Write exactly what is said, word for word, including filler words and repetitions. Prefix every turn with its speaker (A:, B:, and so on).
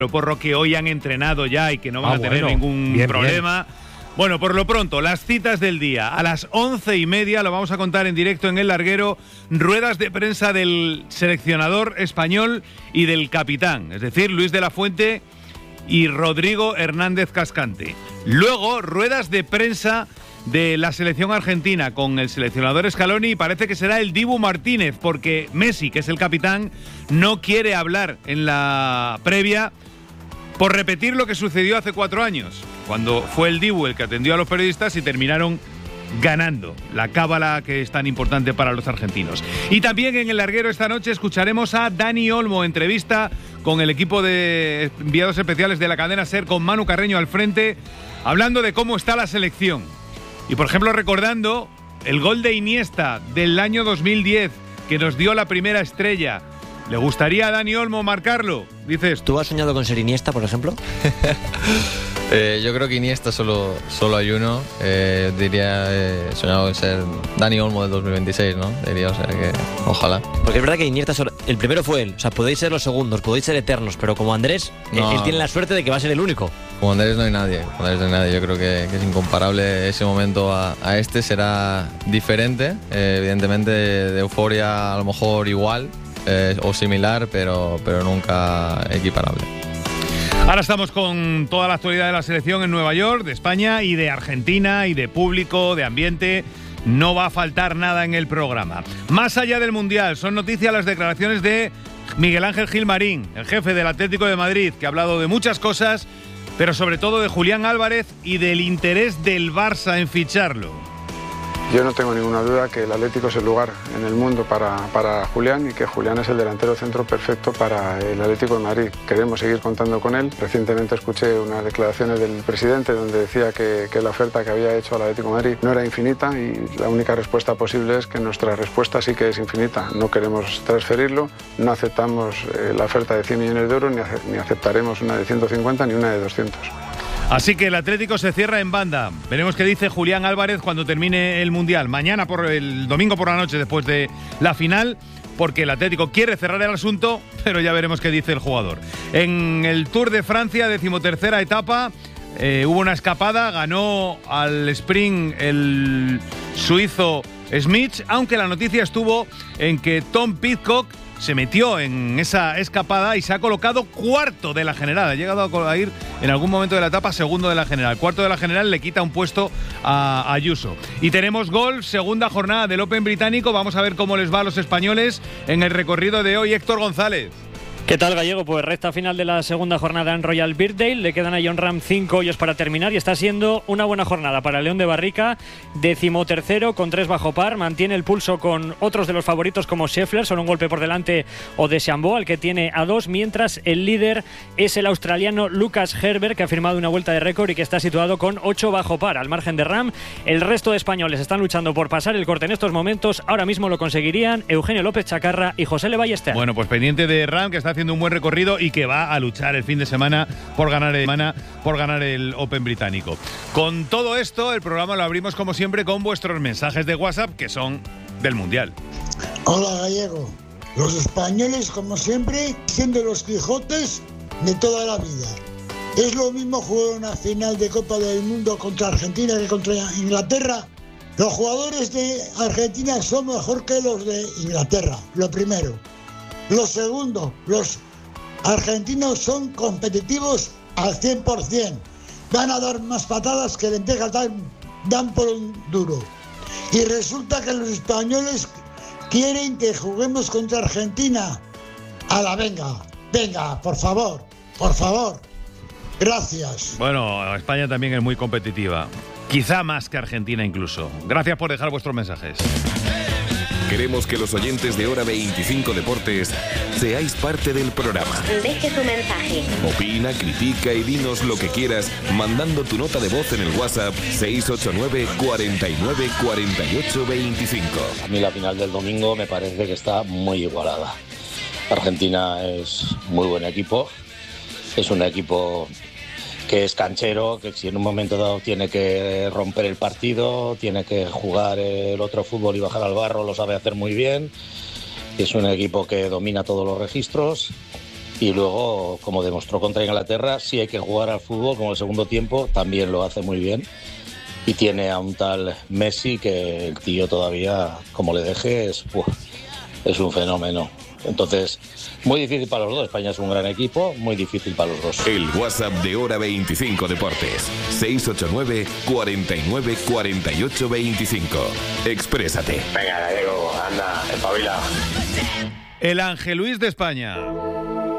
A: por lo que hoy han entrenado ya y que no van
B: ah,
A: a tener
B: bueno.
A: ningún
B: bien,
A: problema. Bien. Bueno, por lo pronto, las citas del día. A las once y media lo vamos a contar en directo en El Larguero. Ruedas de prensa del seleccionador español y del capitán, es decir, Luis de la Fuente y Rodrigo Hernández Cascante. Luego, ruedas de prensa de la selección argentina con el seleccionador Scaloni, y parece que será el Dibu Martínez, porque Messi, que es el capitán, no quiere hablar en la previa por repetir lo que sucedió hace cuatro años, cuando fue el Dibu el que atendió a los periodistas y terminaron ganando la cábala que es tan importante para los argentinos. Y también en El Larguero esta noche escucharemos a Dani Olmo, entrevista con el equipo de enviados especiales de la cadena SER, con Manu Carreño al frente, hablando de cómo está la selección. Y por ejemplo recordando el gol de Iniesta del año dos mil diez, que nos dio la primera estrella. ¿Le gustaría a Dani Olmo marcarlo? Dices,
C: ¿tú has soñado con ser Iniesta, por ejemplo?
D: eh, yo creo que Iniesta solo, solo hay uno. Eh, diría, eh, he soñado con ser Dani Olmo del dos mil veintiséis, ¿no? Diría, o sea que ojalá.
C: Porque es verdad que Iniesta, solo, el primero fue él. O sea, podéis ser los segundos, podéis ser eternos, pero como Andrés, no, él, él tiene la suerte de que va a ser el único.
D: Como Andrés no hay nadie, como Andrés no hay nadie. Yo creo que, que es incomparable ese momento a, a este. Será diferente, eh, evidentemente de euforia a lo mejor igual. Eh, o similar, pero, pero nunca equiparable.
A: Ahora estamos con toda la actualidad de la selección en Nueva York, de España y de Argentina, y de público, de ambiente. No va a faltar nada en el programa. Más allá del Mundial, son noticias las declaraciones de Miguel Ángel Gilmarín, el jefe del Atlético de Madrid, que ha hablado de muchas cosas, pero sobre todo de Julián Álvarez y del interés del Barça en ficharlo.
E: Yo no tengo ninguna duda que el Atlético es el lugar en el mundo para, para Julián, y que Julián es el delantero centro perfecto para el Atlético de Madrid. Queremos seguir contando con él. Recientemente escuché unas declaraciones del presidente donde decía que, que la oferta que había hecho al Atlético de Madrid no era infinita, y la única respuesta posible es que nuestra respuesta sí que es infinita. No queremos transferirlo, no aceptamos eh, la oferta de cien millones de euros, ni, ace- ni aceptaremos una de ciento cincuenta ni una de doscientos.
A: Así que el Atlético se cierra en banda. Veremos qué dice Julián Álvarez cuando termine el Mundial. Mañana, por el domingo por la noche, después de la final, porque el Atlético quiere cerrar el asunto, pero ya veremos qué dice el jugador. En el Tour de Francia, decimotercera etapa, eh, hubo una escapada, ganó al sprint el suizo Smith, aunque la noticia estuvo en que Tom Pidcock se metió en esa escapada y se ha colocado cuarto de la general. Ha llegado a ir en algún momento de la etapa segundo de la general. Cuarto de la general le quita un puesto a Ayuso. Y tenemos golf, segunda jornada del Open británico. Vamos a ver cómo les va a los españoles en el recorrido de hoy. Héctor González.
F: ¿Qué tal, Gallego? Pues recta final de la segunda jornada en Royal Birkdale. Le quedan a Jon Rahm cinco hoyos para terminar y está siendo una buena jornada para León de Barrica. Decimotercero con tres bajo par. Mantiene el pulso con otros de los favoritos como Scheffler, solo un golpe por delante, o DeChambeau, al que tiene a dos, mientras el líder es el australiano Lucas Herbert, que ha firmado una vuelta de récord y que está situado con ocho bajo par. Al margen de Rahm, el resto de españoles están luchando por pasar el corte en estos momentos. Ahora mismo lo conseguirían Eugenio López Chacarra y José Le Ballester.
A: Bueno, pues pendiente de Rahm, que está haciendo un buen recorrido y que va a luchar el fin de semana por ganar el, por ganar el Open británico. Con todo esto, el programa lo abrimos como siempre con vuestros mensajes de WhatsApp, que son del Mundial.
G: Hola, Gallego. Los españoles, como siempre, siendo los Quijotes de toda la vida. Es lo mismo jugar una final de Copa del Mundo contra Argentina que contra Inglaterra. Los jugadores de Argentina son mejor que los de Inglaterra, lo primero. Lo segundo, los argentinos son competitivos al cien por ciento. Van a dar más patadas que lentejas dan, dan por un duro. Y resulta que los españoles quieren que juguemos contra Argentina. A la venga, venga, por favor, por favor. Gracias.
A: Bueno, España también es muy competitiva. Quizá más que Argentina incluso. Gracias por dejar vuestros mensajes.
H: Queremos que los oyentes de Hora veinticinco Deportes seáis parte del programa.
I: Deje su mensaje.
H: Opina, critica y dinos lo que quieras mandando tu nota de voz en el WhatsApp seis ocho nueve, cuarenta y nueve, cuarenta y ocho, veinticinco.
J: A mí la final del domingo me parece que está muy igualada. Argentina es muy buen equipo. Es un equipo que es canchero, que si en un momento dado tiene que romper el partido, tiene que jugar el otro fútbol y bajar al barro, lo sabe hacer muy bien. Es un equipo que domina todos los registros Y luego, como demostró contra Inglaterra, sí hay que jugar al fútbol, como el segundo tiempo, también lo hace muy bien. Y tiene a un tal Messi que el tío todavía, como le deje, es, uf, es un fenómeno. Entonces, muy difícil para los dos. España es un gran equipo, muy difícil para los dos.
H: El WhatsApp de Hora veinticinco Deportes, seis ocho nueve, cuarenta y nueve, cuarenta y ocho, veinticinco. Exprésate.
B: Venga, Gallego, anda, espabila.
A: El Ángel Luis de España.